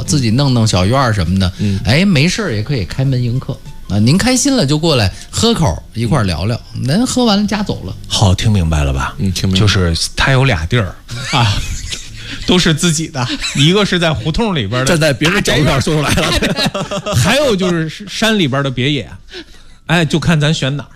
自己弄小院什么的，没事也可以开门迎客啊。您开心了就过来喝口，一块聊聊，咱喝完了家走了。 好，听明白了吧？ 听明白， 就是他有俩地儿啊。都是自己的，一个是在胡同里边的， 站在别人角度上说出来了， 还有就是山里边的别野，就看咱选哪儿。